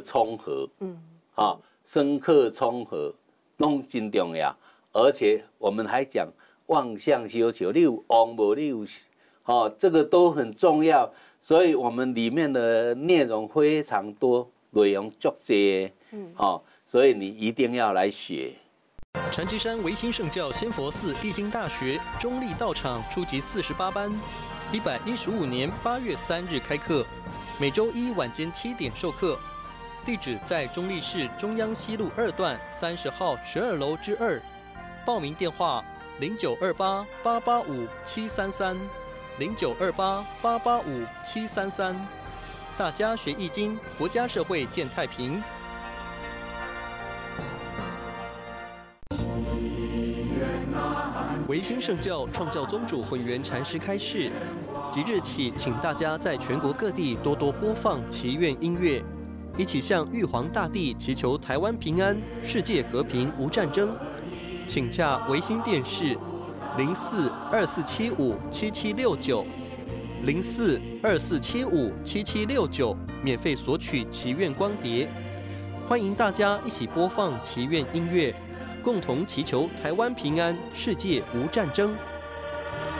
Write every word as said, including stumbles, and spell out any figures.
冲和，嗯，啊、哦，生克冲和拢真重要。而且我们还讲望向修求，你有旺无你有，哦，这个都很重要。所以我们里面的内容非常多，内容足多，嗯，哦，所以你一定要来学。 禅机山维新圣教仙佛寺易经大学中立道场初级四十八班，一百一十五年八月三日开课，每周一晚间七点授课。地址在中立市中央西路二段三十号十二楼之二。报名电话零九二八八八五七三三零九二八八八五七三三。大家学易经，国家社会见太平。维新圣教创教宗主混元禅师开示，即日起，请大家在全国各地多多播放祈愿音乐，一起向玉皇大帝祈求台湾平安、世界和平、无战争。请洽维新电视零四二四七五七七六九零四二四七五七七六九，免费索取祈愿光碟。欢迎大家一起播放祈愿音乐，共同祈求台湾平安，世界无战争。